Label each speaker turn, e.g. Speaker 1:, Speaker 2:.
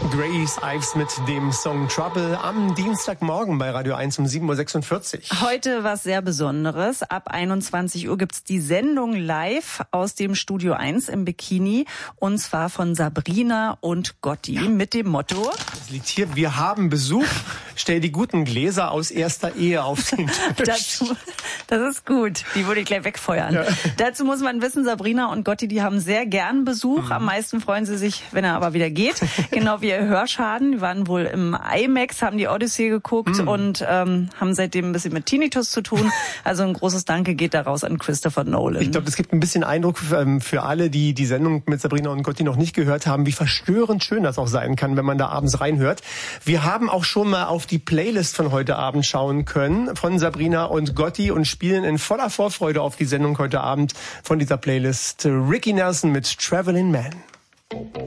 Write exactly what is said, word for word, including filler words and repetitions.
Speaker 1: Grace Ives mit dem Song Trouble am Dienstagmorgen bei Radio eins um sieben Uhr sechsundvierzig.
Speaker 2: Heute was sehr Besonderes. Ab einundzwanzig Uhr gibt's die Sendung live aus dem Studio eins im Bikini. Und zwar von Sabrina und Gotti ja. mit dem Motto:
Speaker 1: Das liegt hier, wir haben Besuch, stell die guten Gläser aus erster Ehe auf den Tisch.
Speaker 2: Dazu, das ist gut, die würde ich gleich wegfeuern. Ja. Dazu muss man wissen, Sabrina und Gotti, die haben sehr gern Besuch. Mhm. Am meisten freuen sie sich, wenn er aber wieder geht. Genau wie ihr Hörschaden. Die waren wohl im IMAX, haben die Odyssey geguckt mm. und ähm, haben seitdem ein bisschen mit Tinnitus zu tun. Also ein großes Danke geht daraus an Christopher Nolan.
Speaker 1: Ich glaube, das gibt ein bisschen Eindruck ähm, für alle, die die Sendung mit Sabrina und Gotti noch nicht gehört haben, wie verstörend schön das auch sein kann, wenn man da abends reinhört. Wir haben auch schon mal auf die Playlist von heute Abend schauen können, von Sabrina und Gotti, und spielen in voller Vorfreude auf die Sendung heute Abend von dieser Playlist Ricky Nelson mit Traveling Man.